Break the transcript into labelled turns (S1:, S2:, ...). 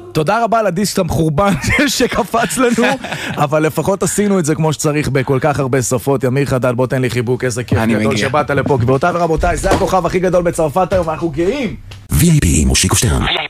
S1: תודה רבה על הדיסק המחורבן שקפץ לנו, אבל לפחות עשינו את זה כמו שצריך בכל כך הרבה שפות. ימיר חדד, בוא תן לי חיבוק, איזה כיף גדול שבאת לפה. גבירותיי ורבותיי, זה הכוכב הכי גדול בצרפת היום, אנחנו גאים.
S2: VIP מושיקו שטרן.